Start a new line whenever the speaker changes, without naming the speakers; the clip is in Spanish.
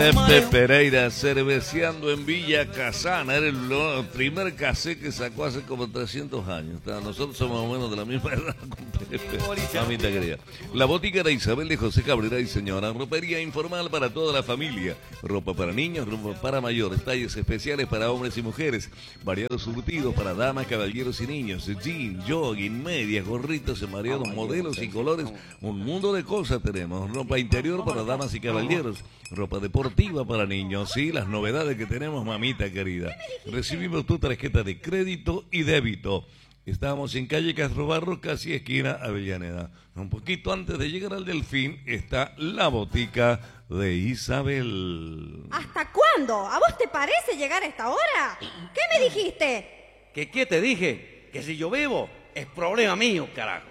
Giuseppe Pereira, cerveceando en Villa Casana. Era el primer casé que sacó hace como 300 años. Nosotros somos más o menos de la misma edad con Pepe. Mamita querida. La botica de Isabel de José Cabrera y señora. Ropería informal para toda la familia. Ropa para niños, ropa para mayores. Talles especiales para hombres y mujeres. Variados surtidos para damas, caballeros y niños. Jeans, jogging, medias, gorritos en variados modelos y colores. Un mundo de cosas tenemos. Ropa interior para damas y caballeros. Ropa deportiva para niños. Sí, las novedades que tenemos, mamita querida. Recibimos tu tarjeta de crédito y débito. Estamos en calle Castro Barro, casi esquina Avellaneda. Un poquito antes de llegar al Delfín está la botica de Isabel.
¿Hasta cuándo? ¿A vos te parece llegar a esta hora? ¿Qué me dijiste?
¿Qué te dije? Que si yo bebo es problema mío, carajo.